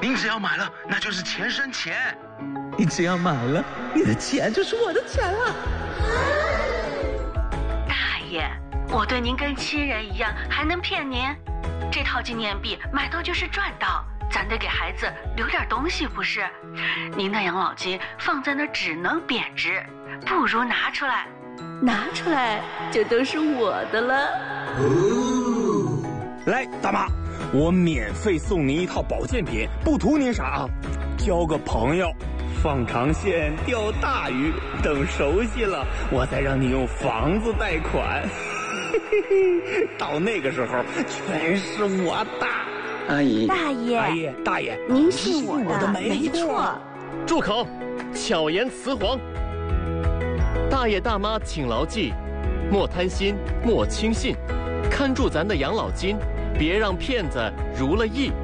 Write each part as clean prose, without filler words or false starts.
您只要买了，那就是钱生钱。 你只要买了，你的钱就是我的钱了。 大爷，我对您跟亲人一样，还能骗您？这套纪念币买到就是赚到，咱得给孩子留点东西，不是？您的养老金放在那儿只能贬值，不如拿出来，拿出来就都是我的了。 来，大妈，我免费送您一套保健品，不图您啥啊，交个朋友，放长线钓大鱼，等熟悉了，我再让你用房子贷款。到那个时候，全是我的。 阿姨， 大爷， 阿姨，大爷， 您信我的， 没错。 住口！巧言辞黄。大爷大妈请牢记，莫贪心，莫轻信，看住咱的养老金，别让骗子如了意。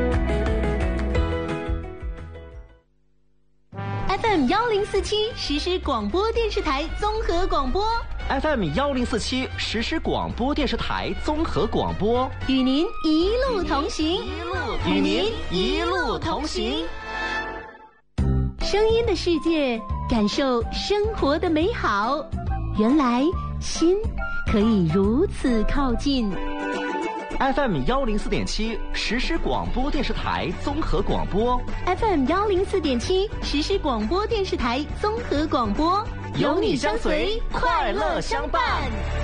FM1047实时广播电视台综合广播。 FM1047实时广播电视台综合广播， 与您一路同行， 与您一路同行。 声音的世界，感受生活的美好。原来心可以如此靠近。 FM104.7实时广播电视台综合广播。 FM104.7实时广播电视台综合广播， 有你相随，快乐相伴。